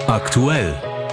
Aktuell.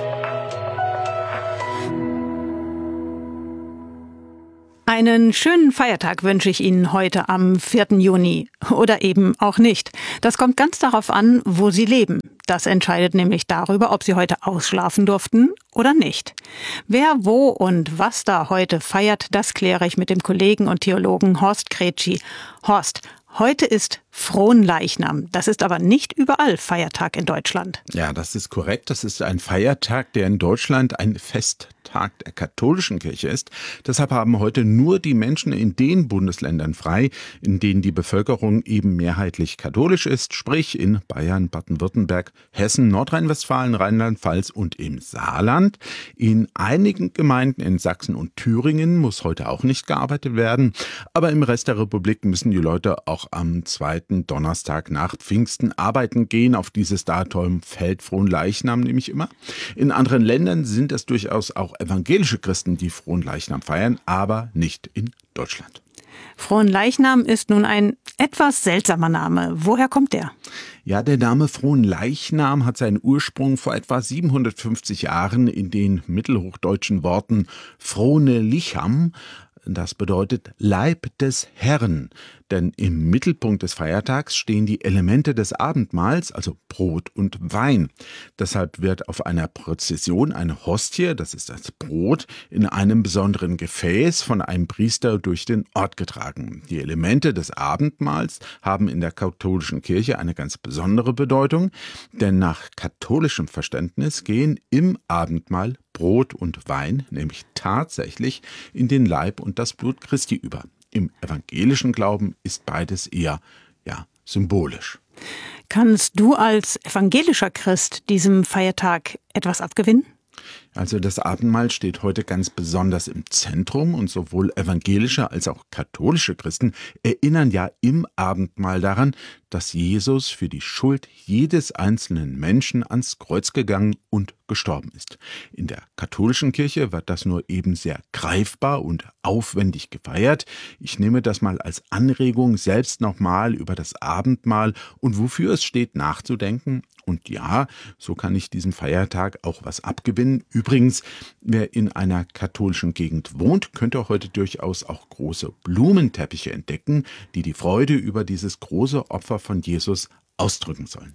Einen schönen Feiertag wünsche ich Ihnen heute am 4. Juni. Oder eben auch nicht. Das kommt ganz darauf an, wo Sie leben. Das entscheidet nämlich darüber, ob Sie heute ausschlafen durften oder nicht. Wer, wo und was da heute feiert, das kläre ich mit dem Kollegen und Theologen Horst Kretschi. Horst, heute ist Fronleichnam. Das ist aber nicht überall Feiertag in Deutschland. Ja, das ist korrekt. Das ist ein Feiertag, der in Deutschland ein Festtag der katholischen Kirche ist. Deshalb haben heute nur die Menschen in den Bundesländern frei, in denen die Bevölkerung eben mehrheitlich katholisch ist, sprich in Bayern, Baden-Württemberg, Hessen, Nordrhein-Westfalen, Rheinland-Pfalz und im Saarland. In einigen Gemeinden in Sachsen und Thüringen muss heute auch nicht gearbeitet werden. Aber im Rest der Republik müssen die Leute auch am zweiten Donnerstag nach Pfingsten arbeiten gehen. Auf dieses Datum fällt Fronleichnam nämlich immer. In anderen Ländern sind es durchaus auch evangelische Christen, die Fronleichnam feiern, aber nicht in Deutschland. Fronleichnam ist nun ein etwas seltsamer Name. Woher kommt der? Ja, der Name Fronleichnam hat seinen Ursprung vor etwa 750 Jahren in den mittelhochdeutschen Worten Frone Licham. Das bedeutet Leib des Herrn, denn im Mittelpunkt des Feiertags stehen die Elemente des Abendmahls, also Brot und Wein. Deshalb wird auf einer Prozession eine Hostie, das ist das Brot, in einem besonderen Gefäß von einem Priester durch den Ort getragen. Die Elemente des Abendmahls haben in der katholischen Kirche eine ganz besondere Bedeutung, denn nach katholischem Verständnis gehen im Abendmahl Brot und Wein, nämlich tatsächlich in den Leib und das Blut Christi über. Im evangelischen Glauben ist beides eher, symbolisch. Kannst du als evangelischer Christ diesem Feiertag etwas abgewinnen? Also das Abendmahl steht heute ganz besonders im Zentrum und sowohl evangelische als auch katholische Christen erinnern ja im Abendmahl daran, dass Jesus für die Schuld jedes einzelnen Menschen ans Kreuz gegangen und gestorben ist. In der katholischen Kirche wird das nur eben sehr greifbar und aufwendig gefeiert. Ich nehme das mal als Anregung, selbst nochmal über das Abendmahl und wofür es steht nachzudenken. Und ja, so kann ich diesem Feiertag auch was abgewinnen. Übrigens, wer in einer katholischen Gegend wohnt, könnte heute durchaus auch große Blumenteppiche entdecken, die die Freude über dieses große Opfer von Jesus ausdrücken sollen.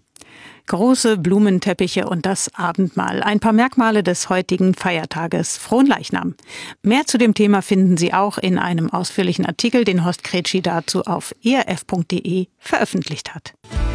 Große Blumenteppiche und das Abendmahl. Ein paar Merkmale des heutigen Feiertages Fronleichnam. Mehr zu dem Thema finden Sie auch in einem ausführlichen Artikel, den Horst Kretschi dazu auf erf.de veröffentlicht hat.